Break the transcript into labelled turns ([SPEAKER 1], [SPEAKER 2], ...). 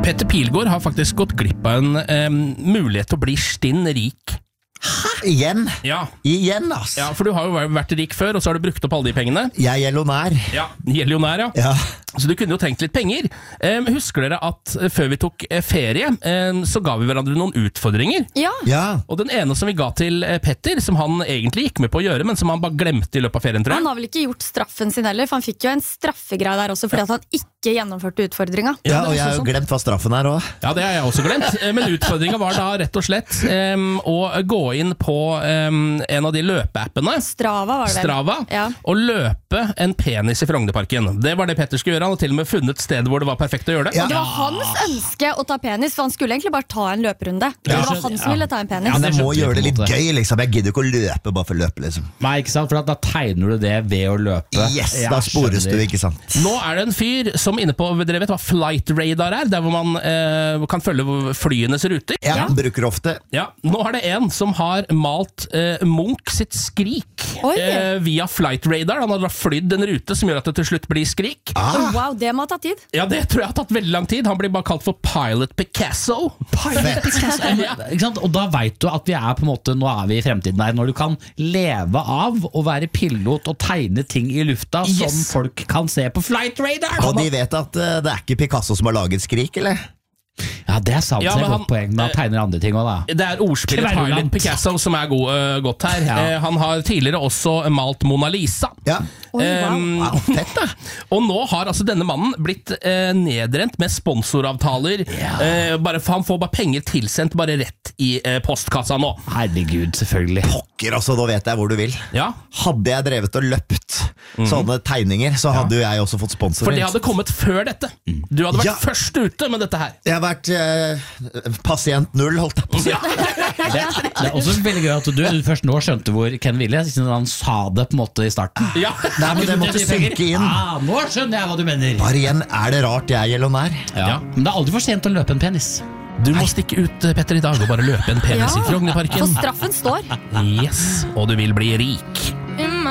[SPEAKER 1] Petter Pilgaard har faktisk gått glipp av en mulighet til å bli stinn rik.
[SPEAKER 2] Igjen?
[SPEAKER 1] Ja.
[SPEAKER 2] Igjen, ass.
[SPEAKER 1] Ja, for du har jo vært rik før, og så har du brukt opp alle de pengene.
[SPEAKER 2] Jeg er gjelionær.
[SPEAKER 1] Ja, gjelionær,
[SPEAKER 2] Ja.
[SPEAKER 1] Så du kunne jo trengt litt penger. Husker dere at før vi tok ferie, så ga vi hverandre noen utfordringer?
[SPEAKER 2] Ja.
[SPEAKER 1] Og den ene som vi ga til Petter, som han egentlig gikk med på å gjøre, men som han bare glemte i løpet av ferien, tror jeg.
[SPEAKER 3] Han har vel ikke gjort straffen sin heller, for han fikk jo en straffegreie der også, fordi at han ikke gjennomførte utfordringa.
[SPEAKER 2] Ja, og jeg har jo glemt hva straffen er også.
[SPEAKER 1] Ja, det har jeg også glemt. Men utfordringen var da rett og slett å gå inn på en av de løpeappene.
[SPEAKER 3] Strava var det vel.
[SPEAKER 1] Strava,
[SPEAKER 3] Ja.
[SPEAKER 1] og løpe en penis i Frognerparken. Det var det Petter skulle gjøre. Han hadde til og med funnet sted hvor det var perfekt å gjøre det.
[SPEAKER 2] Ja.
[SPEAKER 3] Det var hans ønske å ta penis, for han skulle egentlig bare ta en løperunde. Det var han som ville ta en penis.
[SPEAKER 2] Men jeg må
[SPEAKER 4] skjønte
[SPEAKER 2] gjøre det
[SPEAKER 4] på en
[SPEAKER 2] litt
[SPEAKER 4] måte.
[SPEAKER 2] gøy, liksom. Jeg gidder ikke å løpe bare for å løpe, liksom.
[SPEAKER 4] Nei, ikke sant? For da tegner du det ved å løpe.
[SPEAKER 2] Yes,
[SPEAKER 4] Ja,
[SPEAKER 2] da spores du,
[SPEAKER 4] skjønner.
[SPEAKER 2] ikke sant?
[SPEAKER 1] Nå er det en fyr som inne på, dere vet hva Flight Radar er, der hvor man kan følge flyenes ruter.
[SPEAKER 2] Ja, bruker ofte.
[SPEAKER 1] Ja, nå er det en som har malt Munch sitt Skrik
[SPEAKER 3] Oi.
[SPEAKER 1] via Flight Radar. Han har da flydd en rute som gjør at det til slutt blir Skrik.
[SPEAKER 3] Wow, det må ha tatt tid.
[SPEAKER 1] Ja, det tror jeg har tatt veldig lang tid. Han blir bare kalt for Pilot Picasso.
[SPEAKER 4] Ikke sant? Og da vet du at vi er på en måte, nå er vi i fremtiden her, når du kan leve av å være pilot og tegne ting i lufta som
[SPEAKER 1] Yes.
[SPEAKER 4] folk kan se på Flight Radar.
[SPEAKER 2] Og de vet at det er ikke Picasso som har laget Skrik, eller?
[SPEAKER 4] Ja, det er sant,
[SPEAKER 1] Ja,
[SPEAKER 4] det
[SPEAKER 1] men
[SPEAKER 4] er
[SPEAKER 1] han-
[SPEAKER 4] godt poeng, men han tegner andre ting også da.
[SPEAKER 1] Det er ordspillet
[SPEAKER 4] Kverulant.
[SPEAKER 1] Pilot Picasso som er godt her.
[SPEAKER 4] Ja.
[SPEAKER 1] Han har tidligere også malt Mona Lisa.
[SPEAKER 2] Ja.
[SPEAKER 3] Oi, wow.
[SPEAKER 2] Wow, fett da.
[SPEAKER 1] Og nå har altså denne mannen blitt nedrent med sponsoravtaler. Bare, for han får bare penger tilsendt bare rett i postkassa nå.
[SPEAKER 4] Herregud, selvfølgelig.
[SPEAKER 2] Pokker, altså, nå vet jeg hvor du vil.
[SPEAKER 1] Ja,
[SPEAKER 2] Hadde jeg drevet og løpt sånne tegninger, så hadde jo jeg også fått
[SPEAKER 1] for
[SPEAKER 2] sponsorer.
[SPEAKER 1] det hadde kommet før dette. Du hadde vært
[SPEAKER 2] Ja.
[SPEAKER 1] først ute med dette her.
[SPEAKER 2] Jeg har vært pasient 0, holdt jeg på å si.
[SPEAKER 1] Ja.
[SPEAKER 4] Det er også veldig gøy at du først nå skjønte hvor Ken ville, siden han sa det på en måte i starten.
[SPEAKER 1] Ja.
[SPEAKER 2] Nei, men det måtte synke inn.
[SPEAKER 4] Ah, nå skjønner jeg hva du mener.
[SPEAKER 2] Bare igjen, er det rart jeg er gjelionær?
[SPEAKER 4] Ja. Men det er aldri for sent å løpe en penis.
[SPEAKER 1] Du må stikke ut, Petter, i dag og bare løpe en penis i
[SPEAKER 3] For
[SPEAKER 1] Frognerparken.
[SPEAKER 3] straffen står.
[SPEAKER 1] Yes, og du vil bli rik.